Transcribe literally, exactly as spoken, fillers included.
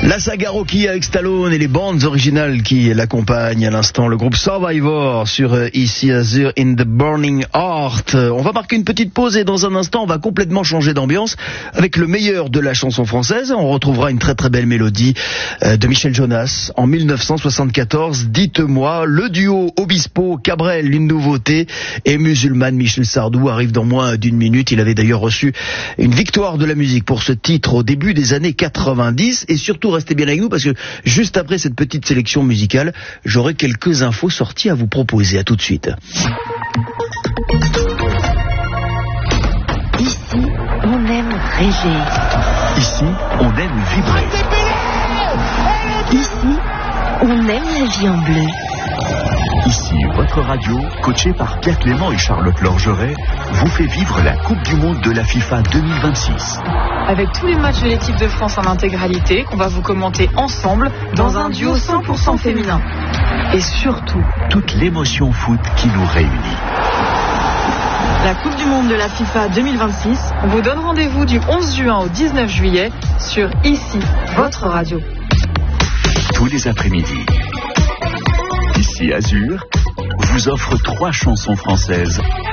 La saga Rocky avec Stallone et les bandes originales qui l'accompagnent à l'instant. Le groupe Survivor sur Ici Azur in the Burning Heart. On va marquer une petite pause et dans un instant on va complètement changer d'ambiance avec le meilleur de la chanson française. On retrouvera une très très belle mélodie de Michel Jonas en mille neuf cent soixante-quatorze. Dites-moi, le duo Obispo Cabrel, une nouveauté, et Musulmane Michel Sardou arrive dans moins d'une minute. Il avait d'ailleurs reçu une victoire de la musique pour ce titre au début des années quatre-vingt-dix. Et surtout restez bien avec nous parce que juste après cette petite sélection musicale, j'aurai quelques infos sorties à vous proposer. À tout de suite. Ici, on aime rêver. Ici, on aime vibrer. Ici, on aime la vie en bleu. Ici, votre radio, coachée par Pierre Clément et Charlotte Lorgeret, vous fait vivre la Coupe du Monde de la FIFA deux mille vingt-six. Avec tous les matchs de l'équipe de France en intégralité, qu'on va vous commenter ensemble dans un duo cent pour cent féminin. Et surtout, toute l'émotion foot qui nous réunit. La Coupe du Monde de la FIFA deux mille vingt-six, on vous donne rendez-vous du onze juin au dix-neuf juillet sur Ici, votre radio. Tous les après-midi. Ici Azur vous offre trois chansons françaises